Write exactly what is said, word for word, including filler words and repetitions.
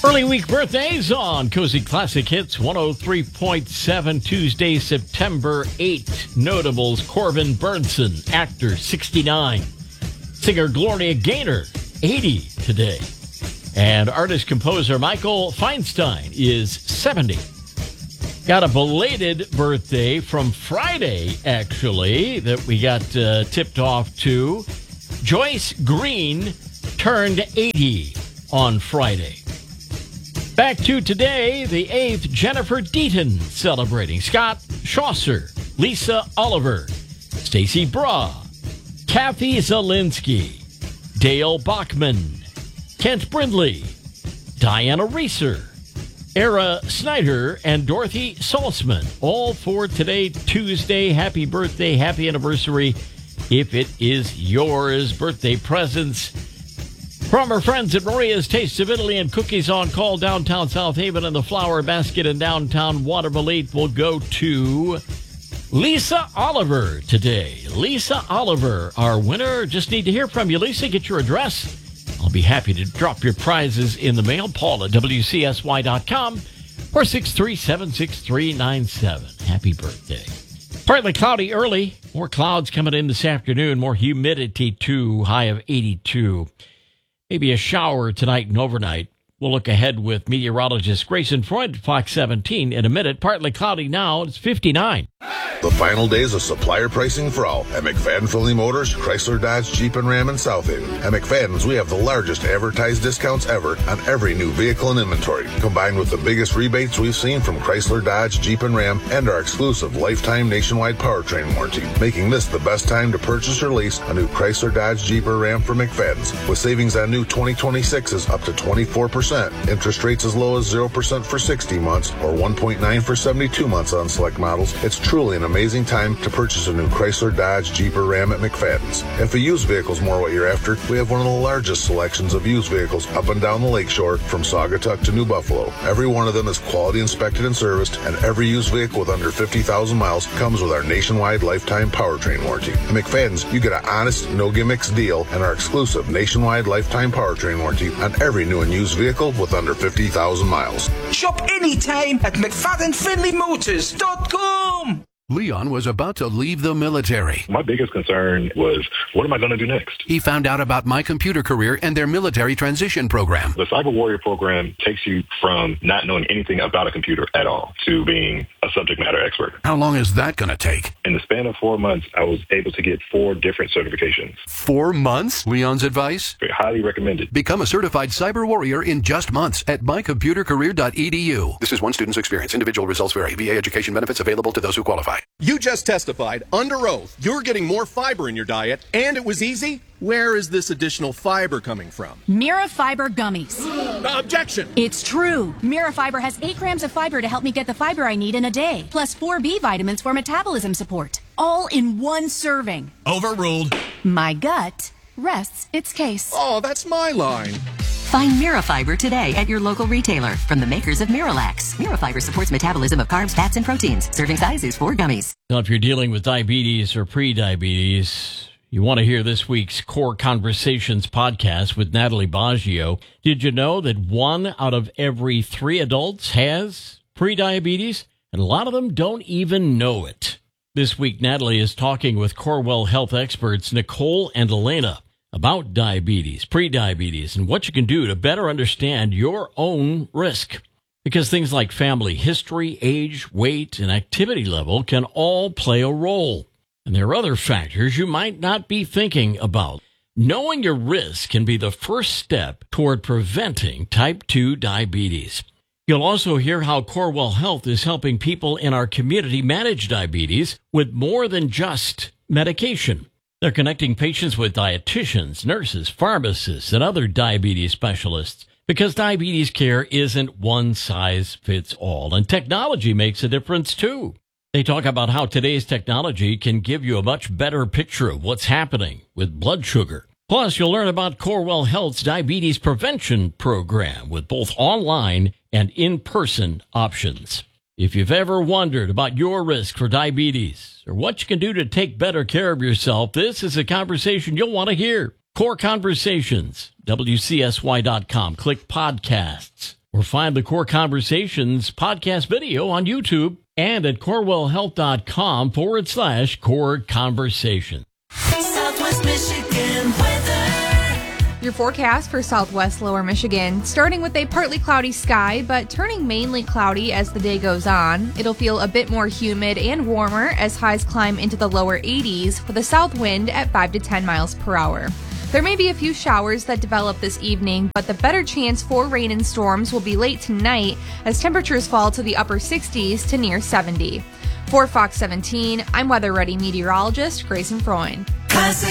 Early week birthdays on Cozy Classic Hits one oh three point seven, Tuesday, September eighth. Notables: Corbin Burnson, actor, sixty-nine. Singer Gloria Gaynor, eighty today. And artist-composer Michael Feinstein is seventy. Got a belated birthday from Friday, actually, that we got uh, tipped off to. Joyce Green turned eighty on Friday. Back to today, the eighth, Jennifer Deaton celebrating. Scott Chaucer, Lisa Oliver, Stacy Bra, Kathy Zielinski, Dale Bachman, Kent Brindley, Diana Reeser, Era Snyder, and Dorothy Salzman. All for today, Tuesday. Happy birthday, happy anniversary, if it is yours. Birthday presents from our friends at Maria's Taste of Italy and Cookies on Call, downtown South Haven, and the Flower Basket in downtown Waterville will go to Lisa Oliver today. Lisa Oliver, our winner. Just need to hear from you, Lisa. Get your address. I'll be happy to drop your prizes in the mail. Paul at W C S Y dot com or six three seven, six three nine seven. Happy birthday. Partly cloudy early. More clouds coming in this afternoon. More humidity, too. High of eighty-two. Maybe a shower tonight and overnight. We'll look ahead with meteorologist Grayson Freud, Fox seventeen, in a minute. Partly cloudy now. It's fifty-nine. The final days of supplier pricing for all at McFadden Finley Motors, Chrysler, Dodge, Jeep, and Ram in South Haven. At McFadden's, we have the largest advertised discounts ever on every new vehicle in inventory, combined with the biggest rebates we've seen from Chrysler, Dodge, Jeep, and Ram, and our exclusive lifetime nationwide powertrain warranty, making this the best time to purchase or lease a new Chrysler, Dodge, Jeep, or Ram from McFadden's, with savings on new twenty twenty-sixes up to twenty-four percent, interest rates as low as zero percent for sixty months, or one point nine for seventy-two months on select models. It's truly an amazing time to purchase a new Chrysler, Dodge, Jeep, or Ram at McFadden's. If a used vehicle's more what you're after, we have one of the largest selections of used vehicles up and down the lakeshore, from Saugatuck to New Buffalo. Every one of them is quality inspected and serviced, and every used vehicle with under fifty thousand miles comes with our nationwide lifetime powertrain warranty. At McFadden's, you get an honest, no gimmicks deal and our exclusive nationwide lifetime powertrain warranty on every new and used vehicle with under fifty thousand miles. Shop anytime at McFadden Finley Motors dot com. Leon was about to leave the military. My biggest concern was, what am I going to do next? He found out about My Computer Career and their military transition program. The Cyber Warrior program takes you from not knowing anything about a computer at all to being a subject matter expert. How long is that going to take? In the span of four months, I was able to get four different certifications. Four months? Leon's advice? Highly recommended. Become a certified cyber warrior in just months at my computer career dot e d u. This is one student's experience. Individual results vary. V A education benefits available to those who qualify. You just testified under oath you're getting more fiber in your diet, and it was easy. Where is this additional fiber coming from? Mira Fiber Gummies. Uh, objection! It's true. Mira Fiber has eight grams of fiber to help me get the fiber I need in a day, plus four B vitamins for metabolism support. All in one serving. Overruled. My gut rests its case. Oh, that's my line. Find Mirafiber today at your local retailer from the makers of Miralax. Mirafiber supports metabolism of carbs, fats, and proteins. Serving size is four gummies. Now, if you're dealing with diabetes or pre-diabetes, you want to hear this week's Core Conversations podcast with Natalie Baggio. Did you know that one out of every three adults has pre-diabetes? And a lot of them don't even know it. This week, Natalie is talking with Corewell Health experts Nicole and Elena about diabetes, pre-diabetes, and what you can do to better understand your own risk. Because things like family history, age, weight, and activity level can all play a role. And there are other factors you might not be thinking about. Knowing your risk can be the first step toward preventing type two diabetes. You'll also hear how Corewell Health is helping people in our community manage diabetes with more than just medication. They're connecting patients with dietitians, nurses, pharmacists, and other diabetes specialists, because diabetes care isn't one size fits all, and technology makes a difference too. They talk about how today's technology can give you a much better picture of what's happening with blood sugar. Plus, you'll learn about Corewell Health's diabetes prevention program with both online and in-person options. If you've ever wondered about your risk for diabetes or what you can do to take better care of yourself, this is a conversation you'll want to hear. Core Conversations, W C S Y dot com. Click podcasts Or find the Core Conversations podcast video on YouTube and at corewellhealth.com forward slash core conversation. Southwest Michigan weather. Your forecast for southwest lower Michigan, starting with a partly cloudy sky, but turning mainly cloudy as the day goes on. It'll feel a bit more humid and warmer as highs climb into the lower eighties with a south wind at five to ten miles per hour. There may be a few showers that develop this evening, but the better chance for rain and storms will be late tonight as temperatures fall to the upper sixties to near seventy. For Fox seventeen, I'm Weather Ready meteorologist Grayson Freund.